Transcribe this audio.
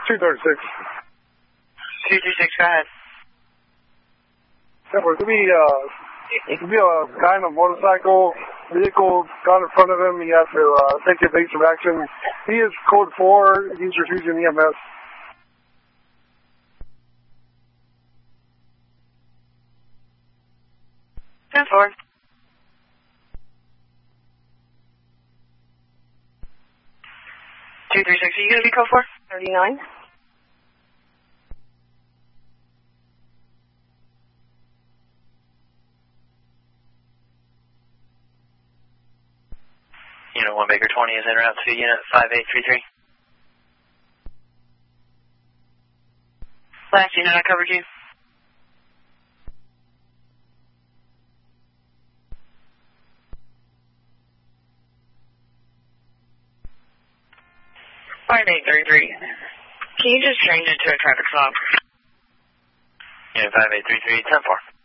236. 236, go ahead. Yeah, it could be a guy on a motorcycle, vehicle got in front of him. He has to take evasive action. He is code 4. He's refusing EMS. 10-4. Are you going to be code 4? 39. Unit 1 Baker 20 is en route to Unit 5833. Last unit, I covered you. Fire 833. Can you just change it to a traffic stop? Unit 5833, 10-4.